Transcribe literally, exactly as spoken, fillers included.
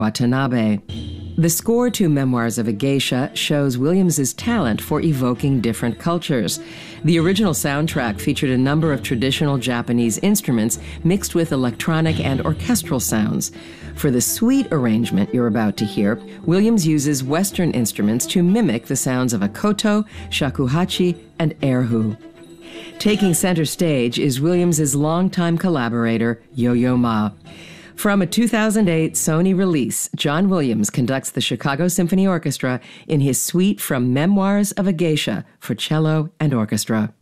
Watanabe. The score to Memoirs of a Geisha shows Williams's talent for evoking different cultures. The original soundtrack featured a number of traditional Japanese instruments mixed with electronic and orchestral sounds. For the suite arrangement you're about to hear, Williams uses Western instruments to mimic the sounds of a koto, shakuhachi, and erhu. Taking center stage is Williams's longtime collaborator, Yo-Yo Ma. From a two thousand eight Sony release, John Williams conducts the Chicago Symphony Orchestra in his suite from Memoirs of a Geisha for cello and orchestra.